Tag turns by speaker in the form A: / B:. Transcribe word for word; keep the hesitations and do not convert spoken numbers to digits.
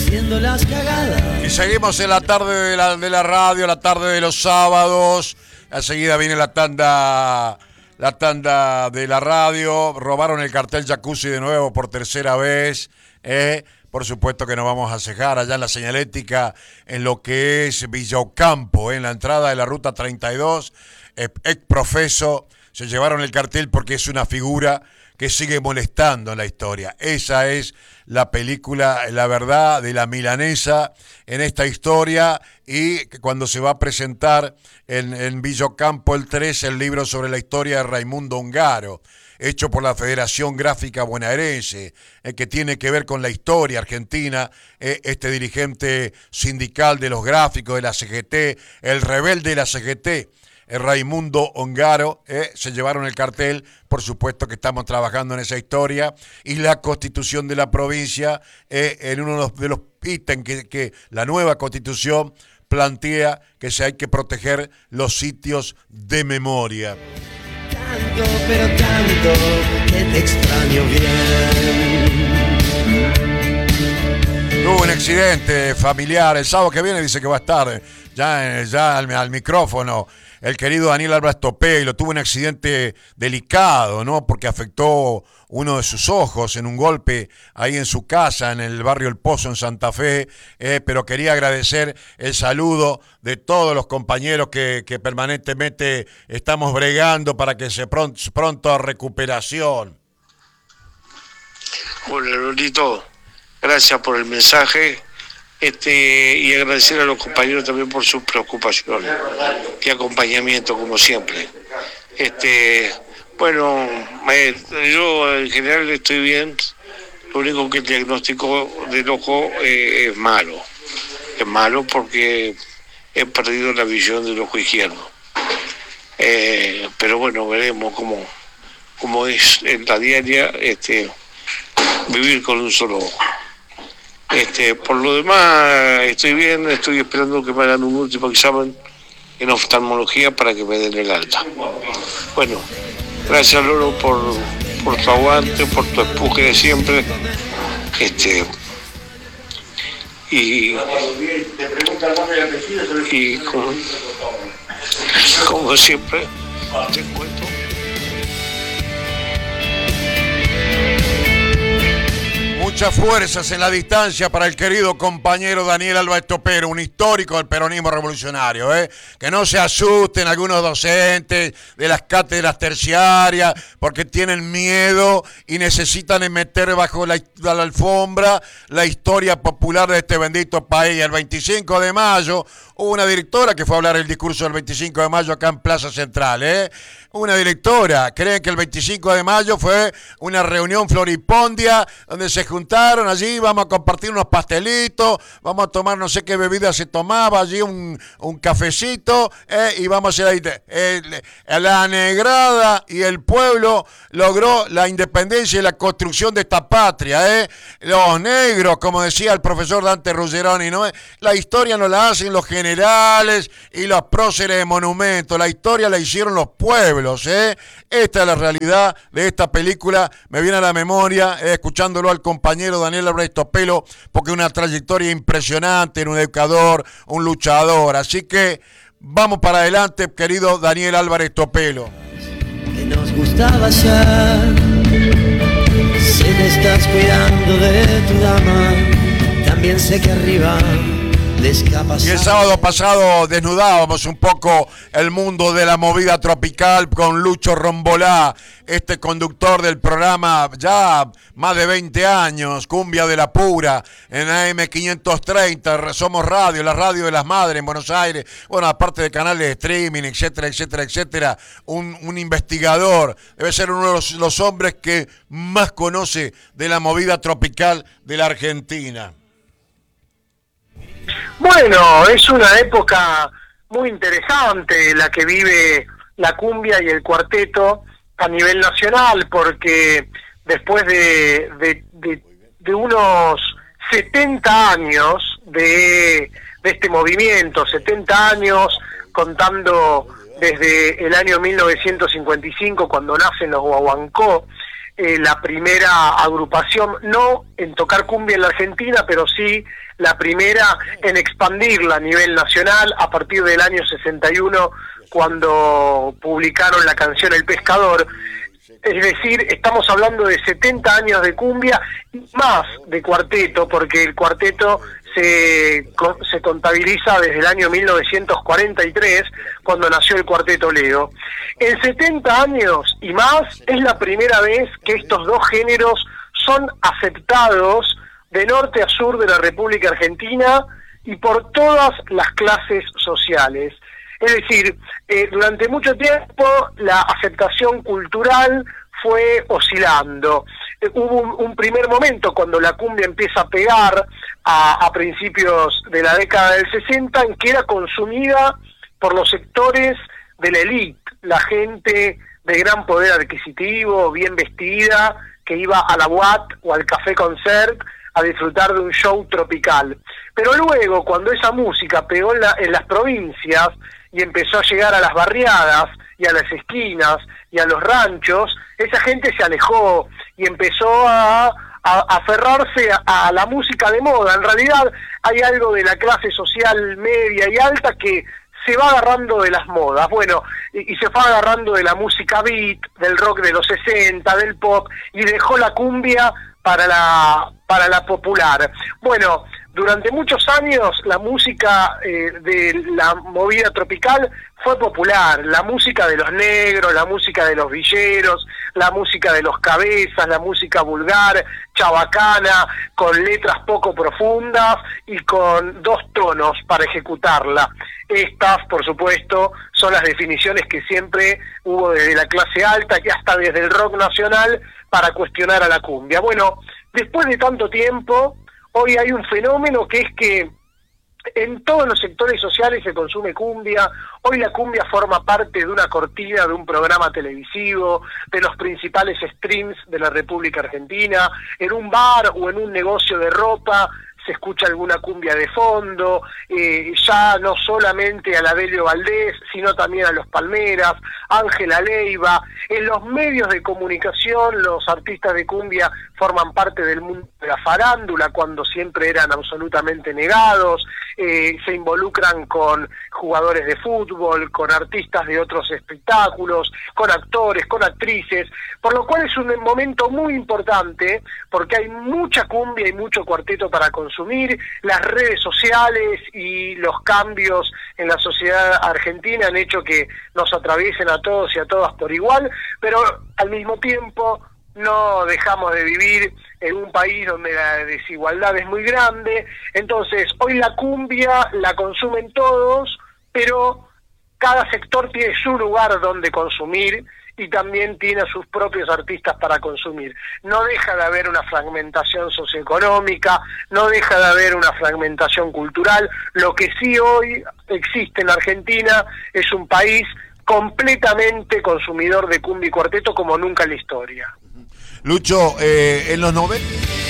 A: haciendo las cagadas.
B: Y seguimos en la tarde de la, de la radio, la tarde de los sábados. Enseguida viene la tanda, la tanda de la radio. Robaron el cartel Jacuzzi de nuevo por tercera vez. Eh. Por supuesto que nos vamos a cejar allá en la señalética, en lo que es Villa Ocampo, en la entrada de la ruta treinta y dos. Ex profeso, se llevaron el cartel porque es una figura que sigue molestando en la historia. Esa es la película, la verdad, de la milanesa en esta historia, y cuando se va a presentar en, en Villa Ocampo el tres, el libro sobre la historia de Raimundo Ongaro, hecho por la Federación Gráfica Bonaerense, eh, que tiene que ver con la historia argentina, eh, este dirigente sindical de los gráficos de la C G T, el rebelde de la C G T, eh, Raimundo Ongaro, eh, se llevaron el cartel. Por supuesto que estamos trabajando en esa historia, y la Constitución de la provincia, eh, en uno de los, de los ítems que, que la nueva Constitución plantea, que se hay que proteger los sitios de memoria.
A: Tanto, pero tanto, que te extraño bien.
B: Hubo un accidente familiar el sábado que viene, dice que va a estar ya, ya al, al micrófono el querido Daniel Álvarez Topelo. Tuvo un accidente delicado, ¿no? Porque afectó uno de sus ojos en un golpe ahí en su casa, en el barrio El Pozo, en Santa Fe, eh, pero quería agradecer el saludo de todos los compañeros que, que permanentemente estamos bregando para que se pronto, pronto a recuperación.
C: Hola, Lolito, gracias por el mensaje. Este, y agradecer a los compañeros también por su preocupación y acompañamiento, como siempre. Este, bueno, eh, yo en general estoy bien. Lo único que el diagnóstico del ojo eh, es malo. Es malo porque he perdido la visión del ojo izquierdo. Eh, pero bueno, veremos cómo, cómo es en la diaria este, vivir con un solo ojo. Este, por lo demás, estoy bien, estoy esperando que me hagan un último examen en oftalmología para que me den el alta. Bueno, gracias, Lolo, por, por tu aguante, por tu empuje de siempre. Este, y, y como, como siempre, te cuento.
B: Muchas fuerzas en la distancia para el querido compañero Daniel Álvarez Topelo, un histórico del peronismo revolucionario, ¿eh? Que no se asusten algunos docentes de las cátedras terciarias porque tienen miedo y necesitan meter bajo la, la alfombra la historia popular de este bendito país. El veinticinco de mayo hubo una directora que fue a hablar el discurso del veinticinco de mayo acá en Plaza Central, ¿eh? Una directora, creen que el veinticinco de mayo fue una reunión floripondia donde se juntaron allí, vamos a compartir unos pastelitos, vamos a tomar no sé qué bebida se tomaba, allí un, un cafecito, eh, y vamos a ir ahí. Eh, la negrada y el pueblo logró la independencia y la construcción de esta patria, eh. Los negros, como decía el profesor Dante Ruggeroni, ¿no? La historia no la hacen los generales y los próceres de monumentos, la historia la hicieron los pueblos. ¿Eh? Esta es la realidad de esta película. Me viene a la memoria, eh, escuchándolo al compañero Daniel Álvarez Topelo, porque una trayectoria impresionante, era un educador, un luchador. Así que vamos para adelante, querido Daniel Álvarez Topelo.
A: Que nos gustaba ya, sé que estás cuidando de tu dama, también sé que arriba.
B: Y el sábado pasado desnudábamos un poco el mundo de la movida tropical con Lucho Rombolá, este conductor del programa ya más de veinte años, Cumbia de la Pura, en A M quinientos treinta, Somos Radio, la radio de las madres en Buenos Aires, bueno, aparte de canales de streaming, etcétera, etcétera, etcétera, un, un investigador, debe ser uno de los, los hombres que más conoce de la movida tropical de la Argentina.
D: Bueno, es una época muy interesante la que vive la cumbia y el cuarteto a nivel nacional, porque después de, de, de, de unos setenta años de, de este movimiento, setenta años contando desde el año mil novecientos cincuenta y cinco, cuando nacen los Guaguancó, eh, la primera agrupación, no en tocar cumbia en la Argentina, pero sí la primera en expandirla a nivel nacional a partir del año sesenta y uno, cuando publicaron la canción El Pescador. Es decir, estamos hablando de setenta años de cumbia y más de cuarteto, porque el cuarteto se, se contabiliza desde el año mil novecientos cuarenta y tres, cuando nació el Cuarteto Leo. En setenta años y más es la primera vez que estos dos géneros son aceptados de norte a sur de la República Argentina y por todas las clases sociales. Es decir, eh, durante mucho tiempo la aceptación cultural fue oscilando. Eh, hubo un, un primer momento cuando la cumbia empieza a pegar a, a principios de la década del sesenta, en que era consumida por los sectores de la élite, la gente de gran poder adquisitivo, bien vestida, que iba a la boate o al café concert a disfrutar de un show tropical. Pero luego, cuando esa música pegó en, la, en las provincias y empezó a llegar a las barriadas y a las esquinas y a los ranchos, esa gente se alejó y empezó a, a, a aferrarse a, a la música de moda. En realidad hay algo de la clase social media y alta que se va agarrando de las modas, bueno, y, y se fue agarrando de la música beat, del rock de los sesenta, del pop, y dejó la cumbia para la para la popular. Bueno, durante muchos años la música eh, de la movida tropical fue popular, la música de los negros, la música de los villeros, la música de los cabezas, la música vulgar, chabacana, con letras poco profundas y con dos tonos para ejecutarla. Estas, por supuesto, son las definiciones que siempre hubo desde la clase alta y hasta desde el rock nacional para cuestionar a la cumbia. Bueno, después de tanto tiempo, hoy hay un fenómeno que es que en todos los sectores sociales se consume cumbia. Hoy la cumbia forma parte de una cortina de un programa televisivo, de los principales streams de la República Argentina, en un bar o en un negocio de ropa se escucha alguna cumbia de fondo, eh, ya no solamente a la Delio Valdés, sino también a los Palmeras, Ángela Leiva. En los medios de comunicación los artistas de cumbia forman parte del mundo de la farándula, cuando siempre eran absolutamente negados, eh, se involucran con jugadores de fútbol, con artistas de otros espectáculos, con actores, con actrices, por lo cual es un momento muy importante, porque hay mucha cumbia y mucho cuarteto para consumir. Las redes sociales y los cambios en la sociedad argentina han hecho que nos atraviesen a todos y a todas por igual, pero al mismo tiempo no dejamos de vivir en un país donde la desigualdad es muy grande. Entonces hoy la cumbia la consumen todos, pero cada sector tiene su lugar donde consumir y también tiene a sus propios artistas para consumir. No deja de haber una fragmentación socioeconómica, no deja de haber una fragmentación cultural. Lo que sí hoy existe en Argentina es un país completamente consumidor de cumbia y cuarteto como nunca en la historia.
B: Lucho, eh, en los noventa...